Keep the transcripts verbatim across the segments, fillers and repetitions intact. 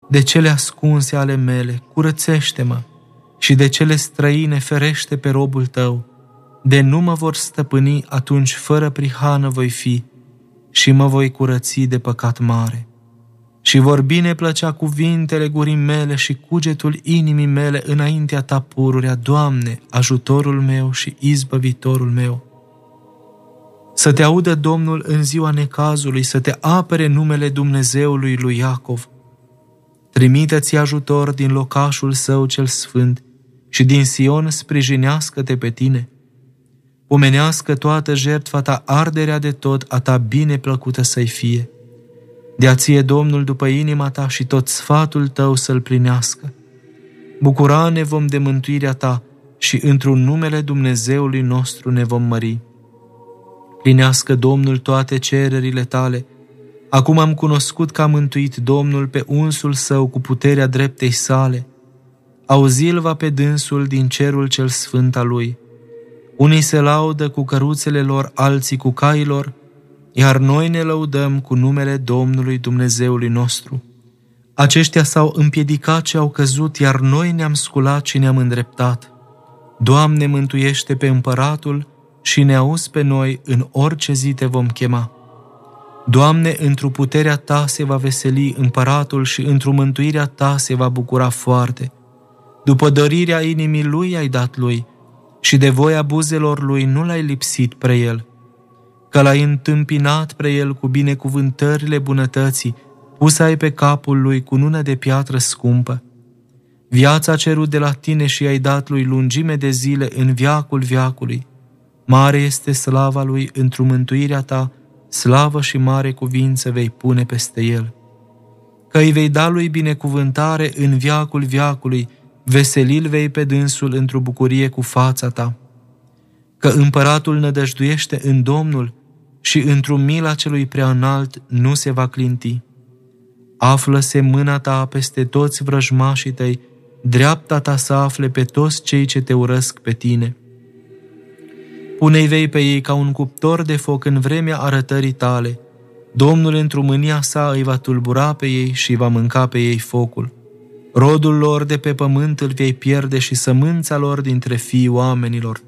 De cele ascunse ale mele, curățește-mă, și de cele străine ferește pe robul tău. De nu mă vor stăpâni, atunci fără prihană voi fi și mă voi curăți de păcat mare. Și vor bine plăcea cuvintele gurii mele și cugetul inimii mele înaintea ta pururea, Doamne, ajutorul meu și izbăvitorul meu. Să te audă Domnul în ziua necazului, să te apere numele Dumnezeului lui Iacov. Trimite-ți ajutor din locașul său cel sfânt și din Sion sprijinească-te pe tine. Pomenească toată jertfa ta, arderea de tot a ta bine plăcută să-i fie. Dea ție Domnul după inima ta și tot sfatul tău să-l plinească. Bucura ne vom de mântuirea ta și într-un numele Dumnezeului nostru ne vom mări. Plinească Domnul toate cererile tale. Acum am cunoscut că a mântuit Domnul pe unsul său cu puterea dreptei sale. Auzi-l va pe dânsul din cerul cel sfânt al lui. Unii se laudă cu căruțele lor, alții cu cailor, iar noi ne lăudăm cu numele Domnului Dumnezeului nostru. Aceștia s-au împiedicat și au căzut, iar noi ne-am sculat și ne-am îndreptat. Doamne, mântuiește pe împăratul și ne auzi pe noi în orice zi te vom chema. Doamne, într-o puterea ta se va veseli împăratul și într-o mântuirea ta se va bucura foarte. După dorirea inimii lui ai dat lui și de voia buzelor lui nu l-ai lipsit pre el. Că l-ai întâmpinat pre el cu binecuvântările bunătății, pus ai pe capul lui cunună de piatră scumpă. Viața a cerut de la tine și ai dat lui lungime de zile în veacul veacului. Mare este slava lui într-o mântuirea ta, slavă și mare cuvință vei pune peste el. Că îi vei da lui binecuvântare în veacul veacului, veselil vei pe dânsul într-o bucurie cu fața ta. Că împăratul nădăjduiește în Domnul și într-o mila celui preaînalt nu se va clinti. Află-se mâna ta peste toți vrăjmașii tăi, dreapta ta să afle pe toți cei ce te urăsc pe tine. Pune-i vei pe ei ca un cuptor de foc în vremea arătării tale. Domnul într-o mânia sa îi va tulbura pe ei și va mânca pe ei focul. Rodul lor de pe pământ îl vei pierde și sămânța lor dintre fiii oamenilor.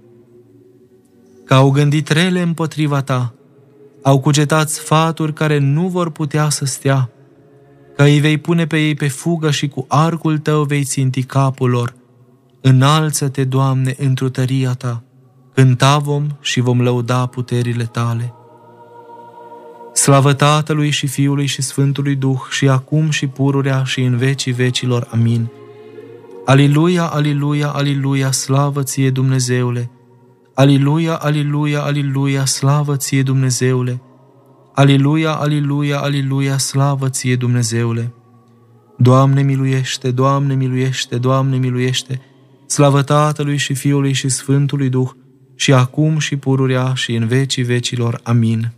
Că au gândit rele împotriva ta, au cugetat sfaturi care nu vor putea să stea, că îi vei pune pe ei pe fugă și cu arcul tău vei ținti capul lor. Înalță-te, Doamne, într-o tăria ta, cânta vom și vom lăuda puterile tale. Slavă Tatălui și Fiului și Sfântului Duh și acum și pururea și în vecii vecilor. Amin. Aliluia, aliluia, aliluia, slavă ție, Dumnezeule! Aliluia, aliluia, aliluia, slavă ție, Dumnezeule! Aliluia, aliluia, aliluia, slavă ție, Dumnezeule! Doamne miluiește, Doamne miluiește, Doamne miluiește! Slavă Tatălui și Fiului și Sfântului Duh și acum și pururea și în vecii vecilor. Amin.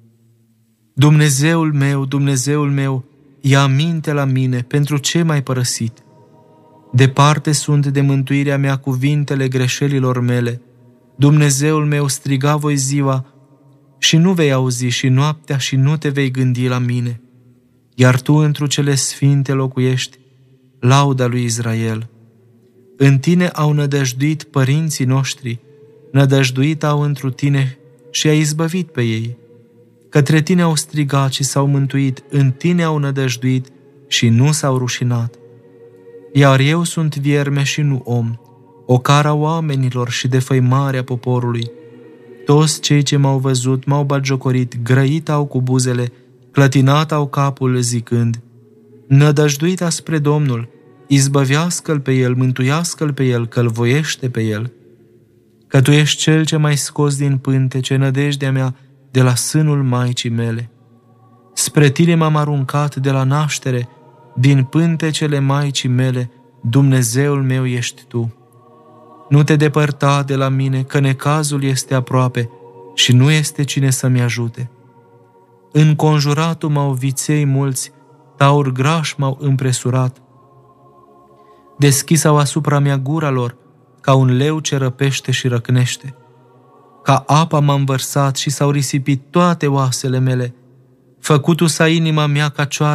Dumnezeul meu, Dumnezeul meu, ia aminte la mine, pentru ce m-ai părăsit? Departe sunt de mântuirea mea cuvintele greșelilor mele. Dumnezeul meu, striga voi ziua și nu vei auzi și noaptea și nu te vei gândi la mine. Iar tu întru cele sfinte locuiești, lauda lui Israel. În tine au nădăjduit părinții noștri, nădăjduit au întru tine și ai izbăvit pe ei. Către tine au strigat și s-au mântuit, în tine au nădăjduit și nu s-au rușinat. Iar eu sunt vierme și nu om, ocara oamenilor și defăimarea poporului. Toți cei ce m-au văzut m-au batjocorit, grăit au cu buzele, clătinat au capul zicând: nădăjduit spre Domnul, izbăvească-l pe el, mântuiască-l pe el, că-l voiește pe el. Că tu ești cel ce m-ai scos din pântece, nădejdea mea, de la sânul maicii mele. Spre tine m-am aruncat de la naștere, din pântecele maicii mele, Dumnezeul meu ești tu. Nu te depărta de la mine, că necazul este aproape și nu este cine să-mi ajute. Înconjuratul m-au viței mulți, tauri grași m-au împresurat. Deschis au asupra mea gura lor, ca un leu ce răpește și răcnește. Ca apa m-am vărsat și s-au risipit toate oasele mele. Făcutu sa inima mea ca cioara,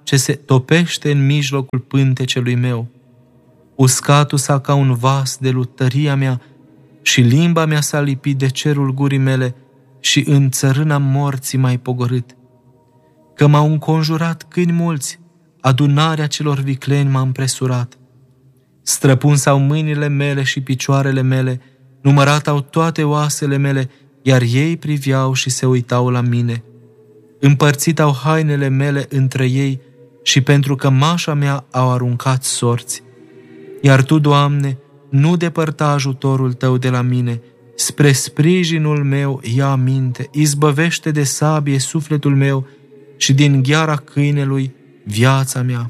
ce se topește în mijlocul pântecelui meu. Uscatul s-a ca un vas de luptăria mea și limba mea s-a lipit de cerul gurii mele și în țărâna morții m-ai pogorât. Că m-au înconjurat câini mulți, adunarea celor vicleni m-a împresurat. Străpun s-au mâinile mele și picioarele mele, numărat au toate oasele mele, iar ei priveau și se uitau la mine. Împărțit au hainele mele între ei și pentru cămașa mea au aruncat sorți. Iar Tu, Doamne, nu depărta ajutorul Tău de la mine, spre sprijinul meu ia aminte, izbăvește de sabie sufletul meu și din gheara câinelui viața mea.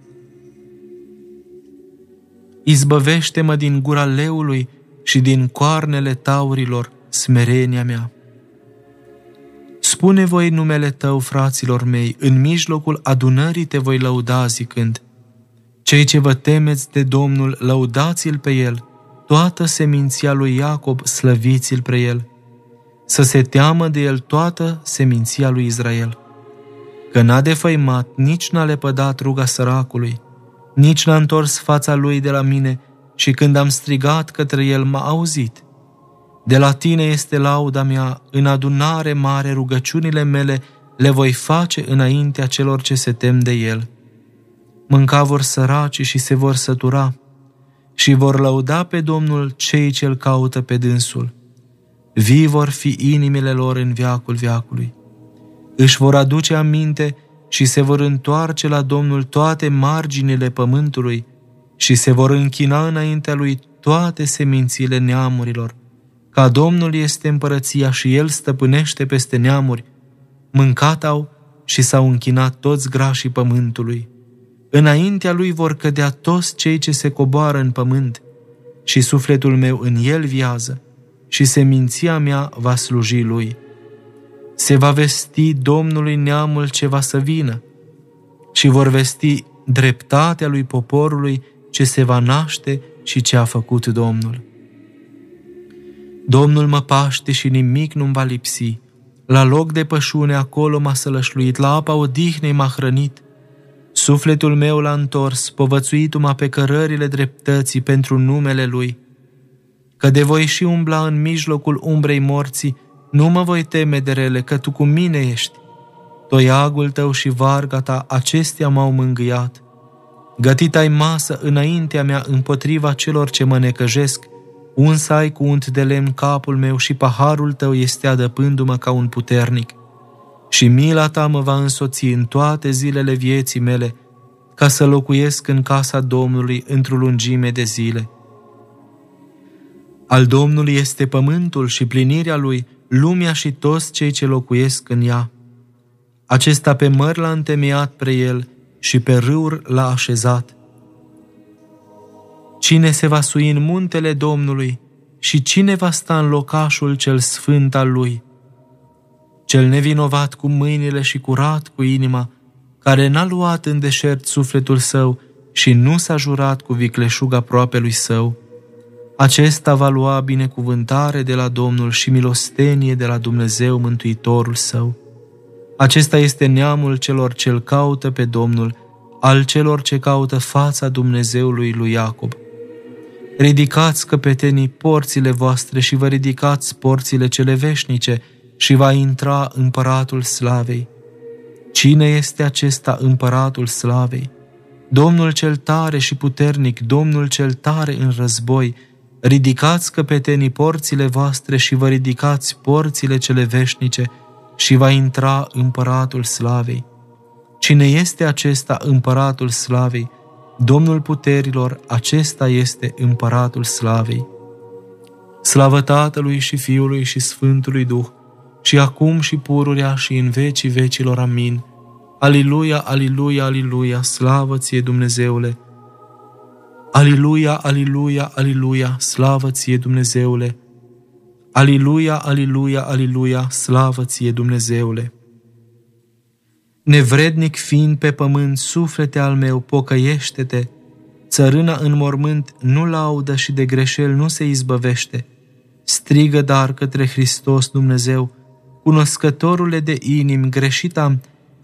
Izbăvește-mă din gura leului și din coarnele taurilor smerenia mea. Spune voi numele Tău, fraților mei, în mijlocul adunării Te voi lăuda zicând: Cei ce vă temeți de Domnul, lăudați-L pe El, toată seminția lui Iacob, slăviți-L pe El. Să se teamă de El toată seminția lui Israel. Că n-a defăimat, nici n-a lepădat ruga săracului, nici n-a întors fața lui de la mine și când am strigat către El m-a auzit. De la Tine este lauda mea, în adunare mare rugăciunile mele le voi face înaintea celor ce se tem de El. Mânca vor săracii și se vor sătura și vor lăuda pe Domnul cei ce-L caută pe dânsul. Vii vor fi inimile lor în veacul veacului. Își vor aduce aminte și se vor întoarce la Domnul toate marginile pământului și se vor închina înaintea Lui toate semințiile neamurilor. Ca Domnul este împărăția și El stăpânește peste neamuri, mâncat au și s-au închinat toți grașii pământului. Înaintea Lui vor cădea toți cei ce se coboară în pământ și sufletul meu în El viază și seminția mea va sluji Lui. Se va vesti Domnului neamul ce va să vină și vor vesti dreptatea lui poporului ce se va naște și ce a făcut Domnul. Domnul mă paște și nimic nu-mi va lipsi. La loc de pășune acolo m-a sălășluit, la apa odihnei m-a hrănit. Sufletul meu l-a întors, povățuitu-mă pe cărările dreptății pentru numele Lui. Că de voi și umbla în mijlocul umbrei morții, nu mă voi teme de rele, că Tu cu mine ești. Toiagul Tău și varga Ta, acestea m-au mângâiat. Gătit ai masă înaintea mea împotriva celor ce mă necăjesc, uns ai cu unt de lemn capul meu și paharul Tău este adăpându-mă ca un puternic. Și mila Ta mă va însoți în toate zilele vieții mele, ca să locuiesc în casa Domnului într-o lungime de zile. Al Domnului este pământul și plinirea Lui, lumea și toți cei ce locuiesc în ea. Acesta pe mări l-a întemeiat pre El și pe râuri l-a așezat. Cine se va sui în muntele Domnului și cine va sta în locașul cel sfânt al Lui? Cel nevinovat cu mâinile și curat cu inima, care n-a luat în deșert sufletul său și nu s-a jurat cu vicleșug aproapelui său. Acesta va lua binecuvântare de la Domnul și milostenie de la Dumnezeu Mântuitorul său. Acesta este neamul celor ce-L caută pe Domnul, al celor ce caută fața Dumnezeului lui Iacob. Ridicați, căpetenii, porțile voastre și vă ridicați porțile cele veșnice și va intra împăratul slavei. Cine este acesta împăratul slavei? Domnul cel tare și puternic, Domnul cel tare în război. Ridicați, căpetenii, porțile voastre și vă ridicați porțile cele veșnice și va intra împăratul slavei. Cine este acesta împăratul slavei? Domnul puterilor, acesta este împăratul slavei. Slavă Tatălui și Fiului și Sfântului Duh, și acum și pururea și în vecii vecilor. Amin. Aliluia, aliluia, aliluia, slavă Ție, Dumnezeule! Aliluia, aliluia, aliluia, slavă Ție, Dumnezeule! Aliluia, aliluia, aliluia, slavă Ție, Dumnezeule! Nevrednic fiind pe pământ, suflete al meu, pocăiește-te, țărâna în mormânt nu laudă și de greșel nu se izbăvește. Strigă dar către Hristos Dumnezeu, cunoscătorule de inimi, greșit am,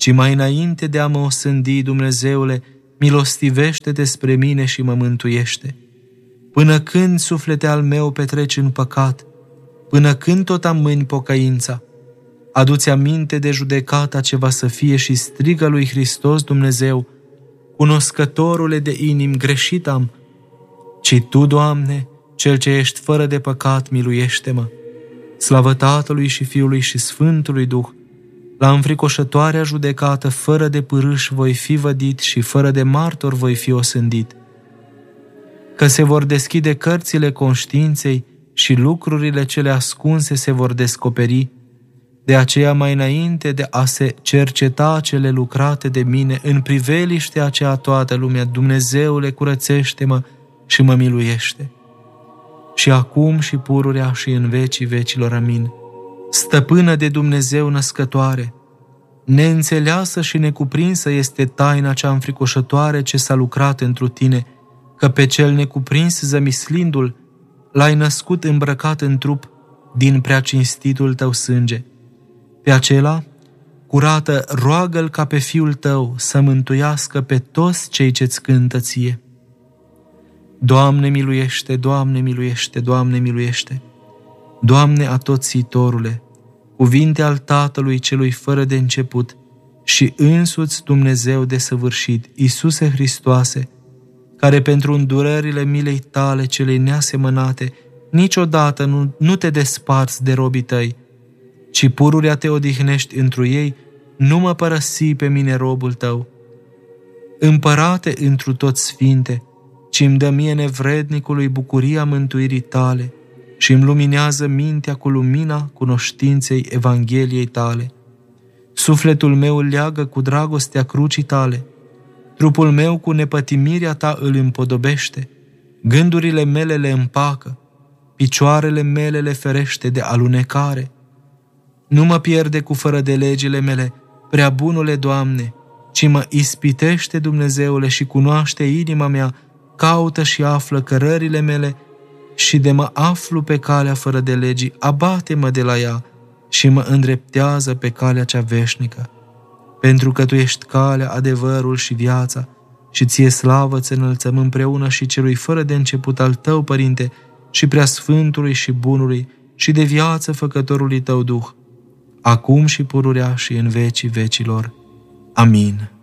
ci mai înainte de a mă osândi, Dumnezeule, milostivește-te spre mine și mă mântuiește. Până când, suflete al meu, petreci în păcat? Până când tot amâni pocăința? Adu-ți aminte de judecata ce va să fie și strigă lui Hristos Dumnezeu: cunoscătorule de inim, greșit am, ci Tu, Doamne, Cel ce ești fără de păcat, miluiește-mă. Slavă Tatălui și Fiului și Sfântului Duh, la înfricoșătoarea judecată, fără de pârâș voi fi vădit și fără de martor voi fi osândit. Că se vor deschide cărțile conștiinței și lucrurile cele ascunse se vor descoperi. De aceea, mai înainte de a se cerceta cele lucrate de mine în priveliștea aceea toată lumea, Dumnezeule, curățește-mă și mă miluiește. Și acum și pururea și în vecii vecilor. Amin. Stăpână de Dumnezeu născătoare, neînțeleasă și necuprinsă este taina cea înfricoșătoare ce s-a lucrat întru tine, că pe cel necuprins zămislindu-l, l-ai născut îmbrăcat în trup din prea cinstitul tău sânge. Pe acela, curată, roagă-l ca pe Fiul tău să mântuiască pe toți cei ce-ți cântă ție. Doamne miluiește, Doamne miluiește, Doamne miluiește! Doamne atotțitorule, cuvinte al Tatălui celui fără de început și însuți Dumnezeu desăvârșit, Iisuse Hristoase, care pentru îndurările milei tale celei neasemănate niciodată nu, nu te desparți de robii tăi, ci pururea te odihnești întru ei, nu mă părăsi pe mine robul tău. Împărate întru toți sfinte, ci-mi dă mie nevrednicului bucuria mântuirii tale și îmi luminează mintea cu lumina cunoștinței Evangheliei tale. Sufletul meu îl leagă cu dragostea crucii tale, trupul meu cu nepătimirea ta îl împodobește, gândurile mele le împacă, picioarele mele le ferește de alunecare. Nu mă pierde cu fără de legile mele, prea bunule Doamne, ci mă ispitește, Dumnezeule, și cunoaște inima mea, caută și află cărările mele și de mă aflu pe calea fără de legii, abate-mă de la ea și mă îndreptează pe calea cea veșnică. Pentru că Tu ești calea, adevărul și viața și Ție slavă ți înălțăm împreună și celui fără de început al Tău, Părinte, și Preasfântului și Bunului și de viață Făcătorului Tău Duh, acum și pururea și în vecii vecilor. Amin.